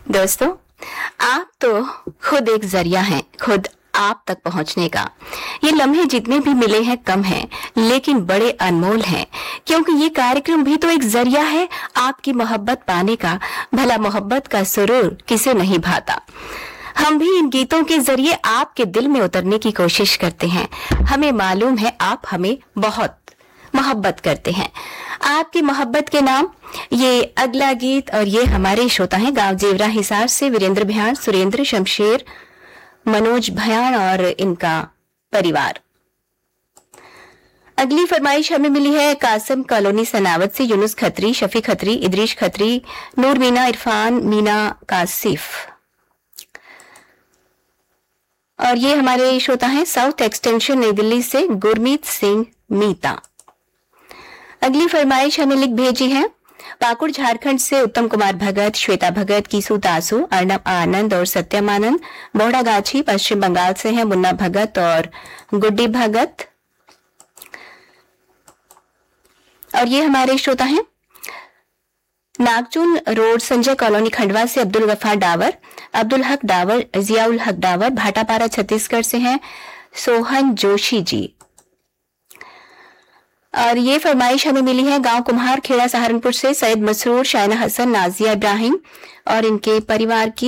दोस्तों, आप तो खुद एक जरिया हैं, खुद आप तक पहुंचने का। ये लम्हे जितने भी मिले हैं कम हैं, लेकिन बड़े अनमोल हैं, क्योंकि ये कार्यक्रम भी तो एक जरिया है आपकी मोहब्बत पाने का। भला मोहब्बत का सुरूर किसे नहीं भाता। हम भी इन गीतों के जरिए आपके दिल में उतरने की कोशिश करते हैं। हमें मालूम है आप हमें बहुत मोहब्बत करते हैं। आपकी मोहब्बत के नाम ये अगला गीत, और ये हमारे श्रोता हैं गांव जेवरा हिसार से वीरेंद्र भयान, सुरेंद्र, शमशेर, मनोज भयान और इनका परिवार। अगली फरमाइश हमें मिली है कासिम कॉलोनी सनावत से यूनुस खत्री, शफी खत्री, इदरीश खत्री, नूर मीना, इरफान मीना, कासिफ। और ये हमारे श्रोता हैं साउथ एक्सटेंशन नई दिल्ली से गुरमीत सिंह मीता। अगली फरमाइश हमें लिख भेजी है पाकुड़ झारखंड से उत्तम कुमार भगत, श्वेता भगत, कीसू तासू, अर्णव आनंद और सत्यम आनंद। बोहड़ा गाछी पश्चिम बंगाल से है मुन्ना भगत और गुड्डी भगत। और ये हमारे श्रोता हैं नागचून रोड संजय कॉलोनी खंडवा से अब्दुल गफार डावर, अब्दुल हक डावर, जियाउल हक डावर। भाटापारा छत्तीसगढ़ से हैं सोहन जोशी जी। और ये फरमाइश हमें मिली है गांव कुम्हार खेड़ा सहारनपुर से सैयद मसरूर, शायना हसन, नाजिया इब्राहिम और इनके परिवार की।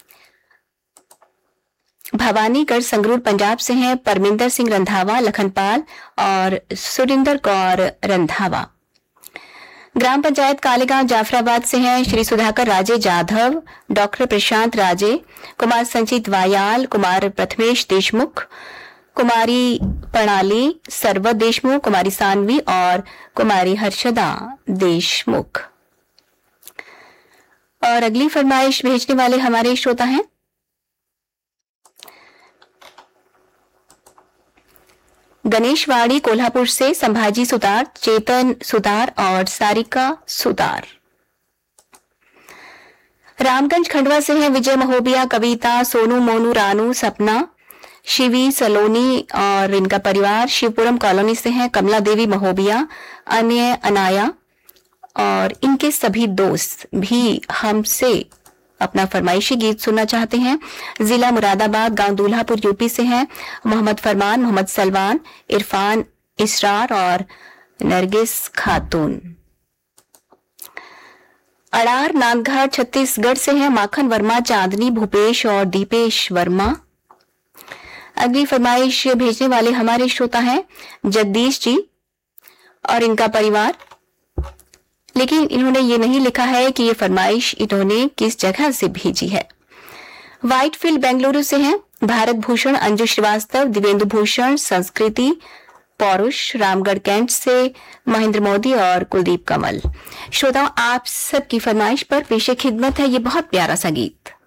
भवानीगढ़ संगरूर पंजाब से हैं परमिंदर सिंह रंधावा, लखनपाल और सुरिंदर कौर रंधावा। ग्राम पंचायत कालेगांव जाफराबाद से हैं श्री सुधाकर राजे जाधव, डॉक्टर प्रशांत राजे, कुमार संचित वायाल, कुमार प्रथमेश देशमुख, कुमारी प्रणाली सरवत देशमुख, कुमारी सानवी और कुमारी हर्षदा देशमुख। और अगली फरमाइश भेजने वाले हमारे श्रोता हैं गणेशवाड़ी कोल्हापुर से संभाजी सुतार, चेतन सुतार और सारिका सुतार। रामगंज खंडवा से हैं विजय महोबिया, कविता, सोनू, मोनू, रानू, सपना, शिवी सलोनी और इनका परिवार। शिवपुरम कॉलोनी से हैं कमला देवी महोबिया, अन्य अनाया और इनके सभी दोस्त भी हमसे अपना फरमाइशी गीत सुनना चाहते हैं। जिला मुरादाबाद, गांव दूल्हापुर यूपी से हैं मोहम्मद फरमान, मोहम्मद सलमान, इरफान, इसरार और नरगिस खातून। अड़ार नागघाट छत्तीसगढ़ से हैं माखन वर्मा, चांदनी, भूपेश और दीपेश वर्मा। अगली फरमाइश भेजने वाले हमारे श्रोता हैं जगदीश जी और इनका परिवार, लेकिन इन्होंने ये नहीं लिखा है कि ये फरमाइश इन्होंने किस जगह से भेजी है। व्हाइटफील्ड बेंगलुरु से हैं भारत भूषण, अंजू श्रीवास्तव, दिवेंदु भूषण, संस्कृति पौरुष। रामगढ़ कैंट से महेंद्र मोदी और कुलदीप कमल। श्रोताओं, आप सबकी फरमाइश पर पेशे खिदमत है ये बहुत प्यारा सा गीत।